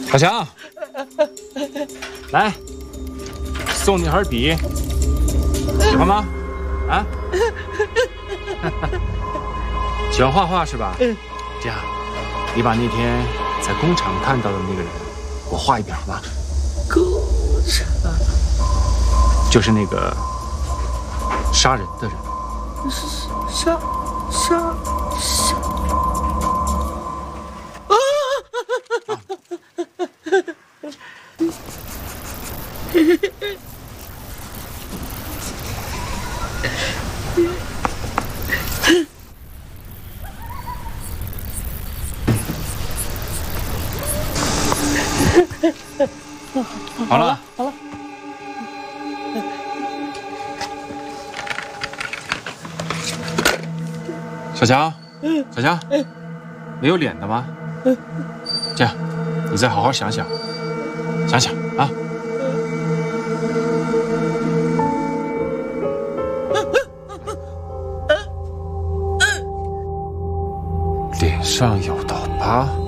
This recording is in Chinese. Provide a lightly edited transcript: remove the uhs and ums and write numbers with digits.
小强，来，送你盒笔，喜欢吗？啊？喜欢画画是吧？这样，你把那天在工厂看到的那个人，给我画一遍好吗？ 工厂就是那个杀人的人。 杀！啊！ 好了。小强，没有脸的吗？这样，你再好好想想啊。脸上有道疤。